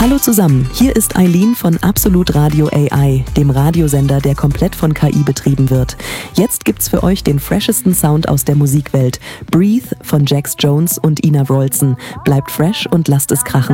Hallo zusammen, hier ist Eileen von Absolut Radio AI, dem Radiosender, der komplett von KI betrieben wird. Jetzt gibt's für euch den freshesten Sound aus der Musikwelt. Breathe von Jax Jones und Ina Wroldsen. Bleibt fresh und lasst es krachen.